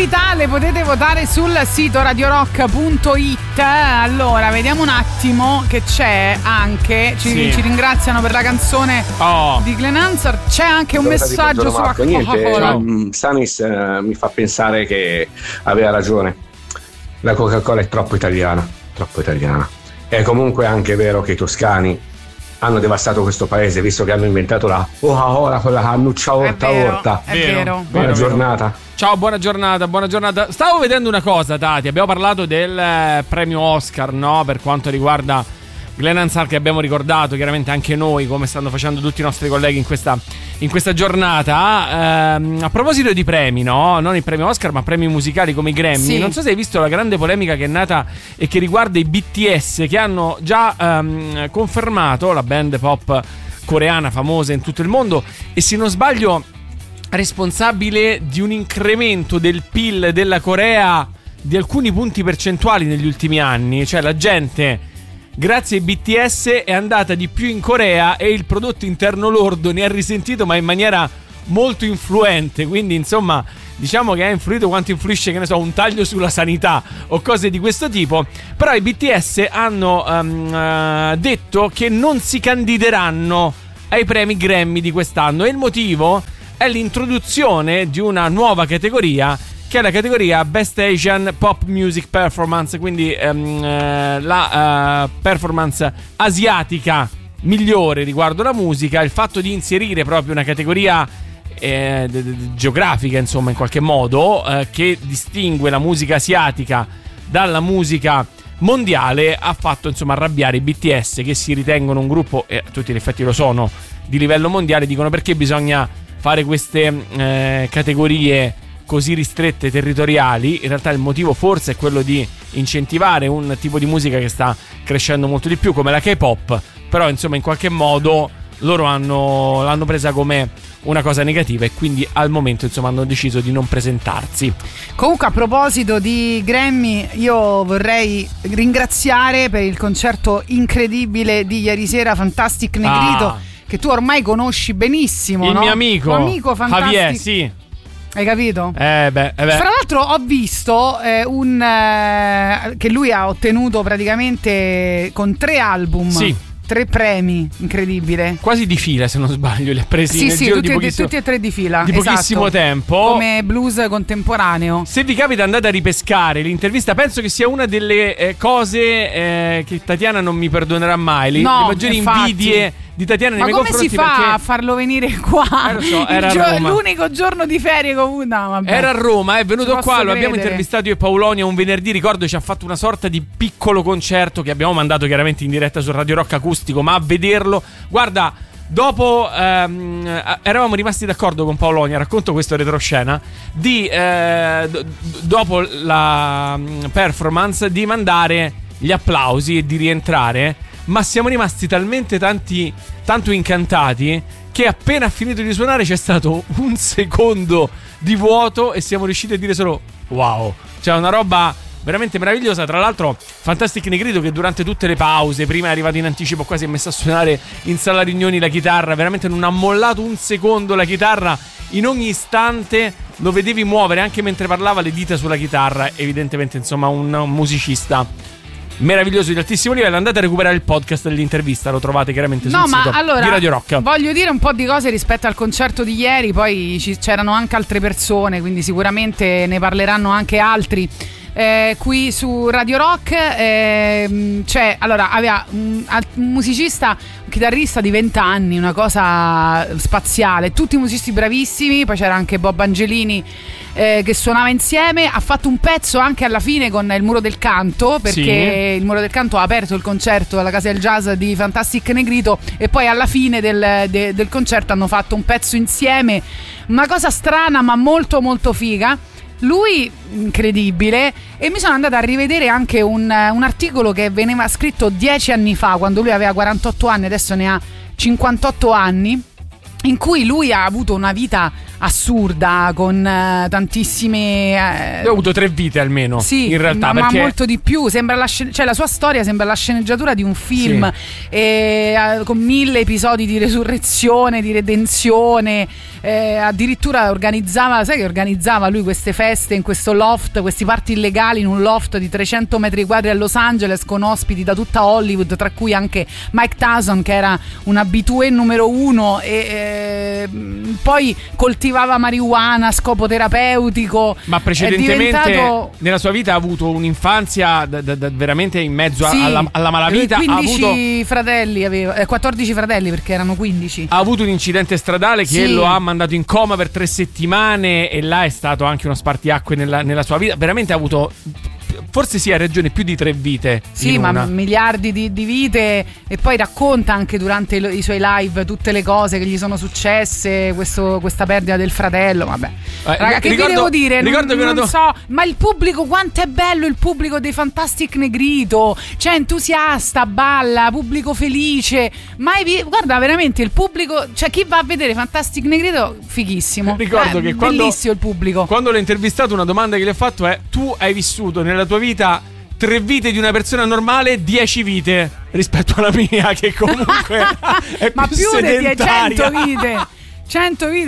novità le potete votare sul sito radiorock.it. Allora, vediamo un attimo che c'è anche. Ci ringraziano per la canzone di Glenn Hansard. C'è anche un messaggio sulla Coca-Cola. Stanis mi fa pensare che aveva ragione. La Coca-Cola è troppo italiana. È comunque anche vero che i toscani hanno devastato questo paese, visto che hanno inventato la Coca-Cola con la cannuccia orta. È vero. Buona giornata. Ciao, buona giornata. Stavo vedendo una cosa, Tati. Abbiamo parlato del premio Oscar, no? Per quanto riguarda Glenn Hansard, che abbiamo ricordato chiaramente anche noi, come stanno facendo tutti i nostri colleghi in questa giornata. A proposito di premi, no? Non il premio Oscar, ma premi musicali come i Grammy. Sì. Non so se hai visto la grande polemica che è nata e che riguarda i BTS, che hanno già confermato, la band pop coreana famosa in tutto il mondo, e se non sbaglio responsabile di un incremento del PIL della Corea di alcuni punti percentuali negli ultimi anni. Cioè la gente, grazie ai BTS, è andata di più in Corea e il prodotto interno lordo ne ha risentito, ma in maniera molto influente. Quindi insomma, diciamo che ha influito quanto influisce, che ne so, un taglio sulla sanità o cose di questo tipo. Però i BTS hanno detto che non si candideranno ai premi Grammy di quest'anno, e il motivo è l'introduzione di una nuova categoria, che è la categoria Best Asian Pop Music Performance, quindi la performance asiatica migliore riguardo la musica. Il fatto di inserire proprio una categoria geografica, insomma, in qualche modo, che distingue la musica asiatica dalla musica mondiale, ha fatto insomma arrabbiare i BTS, che si ritengono un gruppo, e a tutti gli effetti lo sono, di livello mondiale. Dicono: perché bisogna fare queste categorie così ristrette, territoriali? In realtà il motivo forse è quello di incentivare un tipo di musica che sta crescendo molto di più, come la K-pop. Però insomma, in qualche modo loro l'hanno presa come una cosa negativa, e quindi al momento insomma hanno deciso di non presentarsi. Comunque, a proposito di Grammy, io vorrei ringraziare per il concerto incredibile di ieri sera Fantastic Negrito, che tu ormai conosci benissimo, il no? mio amico Fantastic. Javier, sì. Hai capito? Beh. Fra l'altro ho visto che lui ha ottenuto praticamente con 3 album. Sì. 3 premi, incredibile. Quasi di fila, se non sbaglio, li ha presi nel giro tutti e 3 di fila. Di pochissimo tempo. Come blues contemporaneo. Se vi capita, andate a ripescare l'intervista. Penso che sia una delle cose che Tatiana non mi perdonerà mai. Le maggiori invidie di Tatiana nei miei confronti. Ma come si fa a farlo venire qua? Lo so, era a Roma. L'unico giorno di ferie comunque. No, vabbè. Era a Roma, è venuto qua, lo abbiamo credere. intervistato io e Paolonia un venerdì, ricordo, ci ha fatto una sorta di piccolo concerto che abbiamo mandato chiaramente in diretta su Radio Rock Acustico, ma a vederlo, guarda, dopo eravamo rimasti d'accordo con Paolonia, racconto questo retroscena, dopo la performance, di mandare gli applausi e di rientrare. Ma siamo rimasti talmente tanto incantati che appena ha finito di suonare c'è stato un secondo di vuoto e siamo riusciti a dire solo wow. Cioè una roba veramente meravigliosa. Tra l'altro Fantastic Negrito, che durante tutte le pause, prima è arrivato in anticipo qua, si è messo a suonare in sala riunioni la chitarra, veramente non ha mollato un secondo la chitarra, in ogni istante lo vedevi muovere, anche mentre parlava, le dita sulla chitarra. Evidentemente insomma un musicista meraviglioso, di altissimo livello. Andate a recuperare il podcast dell'intervista, lo trovate chiaramente sul sito di Radio Rock. Voglio dire un po' di cose rispetto al concerto di ieri. Poi c'erano anche altre persone, quindi sicuramente ne parleranno anche altri qui su Radio Rock. Aveva un musicista, un chitarrista di 20 anni, una cosa spaziale, tutti musicisti bravissimi. Poi c'era anche Bob Angelini che suonava insieme. Ha fatto un pezzo anche alla fine con il Muro del Canto, perché il Muro del Canto ha aperto il concerto alla Casa del Jazz di Fantastic Negrito, e poi alla fine del concerto hanno fatto un pezzo insieme, una cosa strana ma molto molto figa. Lui incredibile. E mi sono andata a rivedere anche un articolo che veniva scritto 10 anni fa, quando lui aveva 48 anni, adesso ne ha 58 anni, in cui lui ha avuto una vita assurda, con tantissime. Ho avuto 3 vite almeno. Sì, in realtà, ma perché molto di più. Sembra cioè la sua storia sembra la sceneggiatura di un film, con 1000 episodi di resurrezione, di redenzione. Addirittura organizzava lui queste feste in questo loft, questi party illegali in un loft di 300 metri quadri a Los Angeles, con ospiti da tutta Hollywood, tra cui anche Mike Tyson, che era un abitué numero 1, e poi coltivava marijuana a scopo terapeutico. Ma precedentemente nella sua vita ha avuto un'infanzia veramente in mezzo alla malavita. 15 fratelli aveva, 14 fratelli, perché erano 15. Ha avuto un incidente stradale che lo ha mandato in coma per 3 settimane, e là è stato anche uno spartiacque nella sua vita. Veramente ha avuto, forse ha ragione, più di 3 vite. Sì, ma miliardi di vite. E poi racconta anche durante i suoi live tutte le cose che gli sono successe, questa perdita del fratello. Vabbè, raga, che vi devo dire? Non so, ma il pubblico, quanto è bello il pubblico dei Fantastic Negrito, cioè entusiasta, balla, pubblico felice. Guarda, veramente il pubblico, cioè chi va a vedere Fantastic Negrito, fighissimo. Ricordo che bellissimo il pubblico. Quando l'ho intervistato, una domanda che gli ho fatto è: tu hai vissuto nella tua vita 3 vite di una persona normale, 10 vite rispetto alla mia, che comunque è ma più sedentaria. di 100 vite. 100 vite